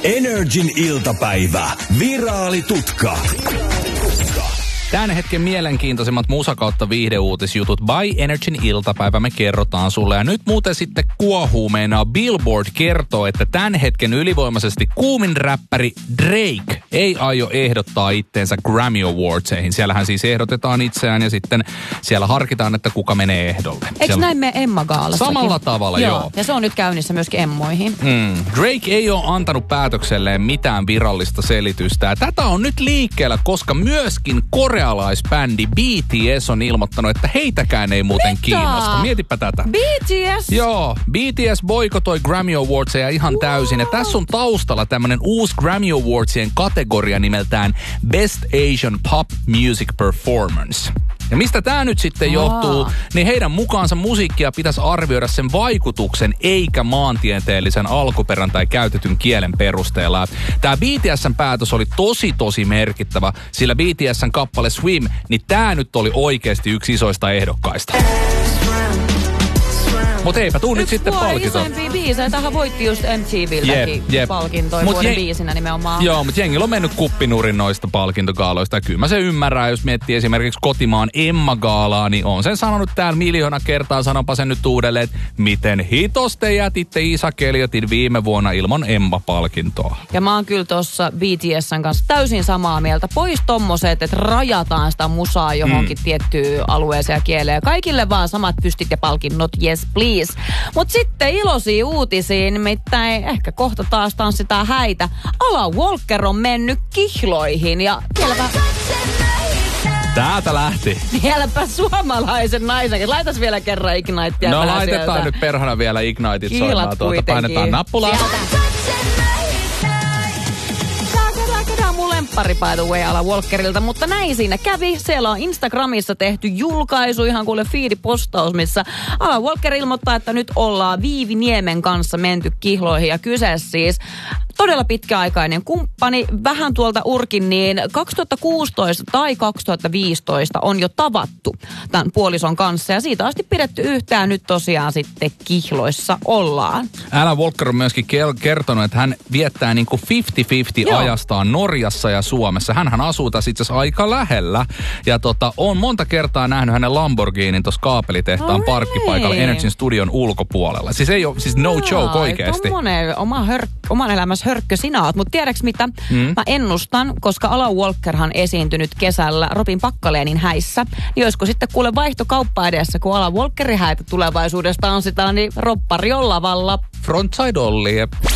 Energin iltapäivä. Viraalitutka. Tämän hetken mielenkiintoisimmat musa kautta viihdeuutisjutut by Energin iltapäivä me kerrotaan sulle. Ja nyt muuten sitten kuohuu meinaa Billboard kertoo, että tämän hetken ylivoimaisesti kuumin räppäri Drake ei aio ehdottaa itteensä Grammy Awardseihin. Siellähän siis ehdotetaan itseään ja sitten siellä harkitaan, että kuka menee ehdolle. Eikö näin mene Emma-gaalassakin? Samalla tavalla, joo. Ja se on nyt käynnissä myöskin Emmoihin. Drake ei ole antanut päätökselleen mitään virallista selitystä. Ja tätä on nyt liikkeellä, koska myöskin korealaisbändi BTS on ilmoittanut, että heitäkään ei muuten kiinnosta. Mietipä tätä. BTS? Joo, BTS boikotoi Grammy Awardseja ihan täysin. Ja tässä on taustalla tämmönen uusi Grammy Awardsien kategoria nimeltään Best Asian Pop Music Performance. Ja mistä tämä nyt sitten johtuu, niin heidän mukaansa musiikkia pitäisi arvioida sen vaikutuksen eikä maantieteellisen alkuperän tai käytetyn kielen perusteella. Tämä BTSn päätös oli tosi merkittävä, sillä BTSn kappale Swim, niin tämä nyt oli oikeasti yksi isoista ehdokkaista. Mutta eipä tuu nyt sitten palkinto. Yksi isoimpia biisejä. Tähän voitti just MTVltäkin palkintoja vuoden biisinä nimenomaan. Joo, mutta jengillä on mennyt kuppinurin noista palkintogaaloista. Ja kyllä mä se ymmärrän, jos miettii esimerkiksi kotimaan Emma-gaalaa, niin on sen sanonut täällä 1,000,000 kertaa. Sanonpa sen nyt uudelleen, että miten hitos te jätitte Iisa Keljotin viime vuonna ilman Emma-palkintoa. Ja mä oon kyllä tossa BTSn kanssa täysin samaa mieltä. Pois tommoset, että rajataan sitä musaa johonkin tiettyyn alueeseen ja kieleen. Kaikille vaan samat pystit ja palkinnot, yes please. Mutta sitten iloisia uutisia, nimittäin ehkä kohta taas tanssitaan häitä. Alan Walker on mennyt kihloihin ja vieläpä... Täältä lähti. Vieläpä suomalaisen naisen. Laitas vielä kerran Ignitea. No laitetaan sieltä. Nyt perhana vielä Ignitet soimaan tuolta. Painetaan nappulaa. Mun lemppari by the way Alan Walkerilta, mutta näin siinä kävi. Siellä on Instagramissa tehty julkaisu, ihan kuule feed-postaus, missä Alan Walker ilmoittaa, että nyt ollaan Viivi Niemen kanssa menty kihloihin. Ja kyse siis todella pitkäaikainen kumppani, vähän tuolta urkin, niin 2016 tai 2015 on jo tavattu tämän puolison kanssa. Ja siitä asti pidetty yhtään, nyt tosiaan sitten kihloissa ollaan. Alan Walker on myöskin kertonut, että hän viettää niinku 50-50 ajastaan Norjassa ja Suomessa. Hänhän asuu tässä itse asiassa aika lähellä. Ja on monta kertaa nähnyt hänen Lamborghinin tuossa kaapelitehtaan parkkipaikalla Energyn studion ulkopuolella. Siis ei ole, siis no joke oikeesti. Tommonen oman elämässä hörkkö sinä oot. Mutta tiedäks mitä? Mä ennustan, koska Alan Walkerhan esiintynyt kesällä Robin Packalénin häissä. Niin olisiko sitten kuule vaihtokauppa edessä, kun Alan Walkerin häitä tulevaisuudesta tanssitaan, niin roppari on lavalla. Frontside Ollie.